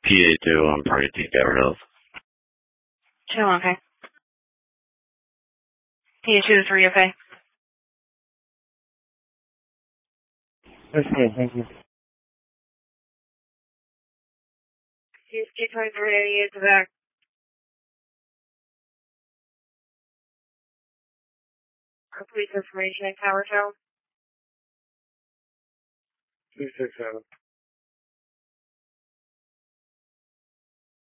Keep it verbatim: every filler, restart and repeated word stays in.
P A two on Party T Beverly Hills. two, okay. P A two to three, okay. Okay, thank you. Use G twenty-three eighty-eight to back. Complete information at Tower Town. two six seven.